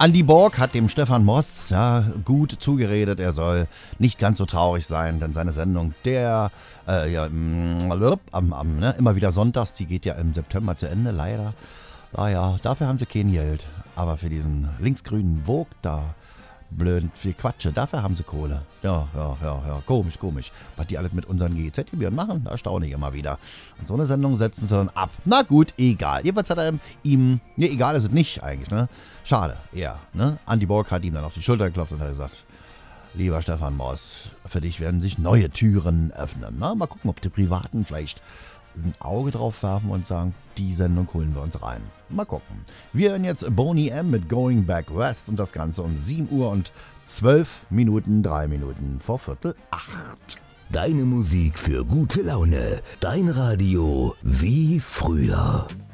Andy Borg hat dem Stefan Moss gut zugeredet, er soll nicht ganz so traurig sein, denn seine Sendung, immer wieder sonntags, die geht ja im September zu Ende, leider. Naja, dafür haben sie kein Geld. Aber für diesen linksgrünen Vogue da, blöd viel Quatsche, dafür haben sie Kohle. Ja, komisch. Was die alles mit unseren GEZ-Gebühren machen, erstaunlich immer wieder. Und so eine Sendung setzen sie dann ab. Na gut, egal. Jedenfalls hat er ihm, egal ist es nicht eigentlich, ne? Schade, eher, ne? Andy Borg hat ihm dann auf die Schulter geklopft und hat gesagt, lieber Stefan Moss, für dich werden sich neue Türen öffnen. Na, mal gucken, ob die Privaten vielleicht ein Auge drauf werfen und sagen, die Sendung holen wir uns rein. Mal gucken. Wir hören jetzt Boney M. mit Going Back West und das Ganze um 7 Uhr und 12 Minuten, 3 Minuten vor 7:45. Deine Musik für gute Laune. Dein Radio wie früher.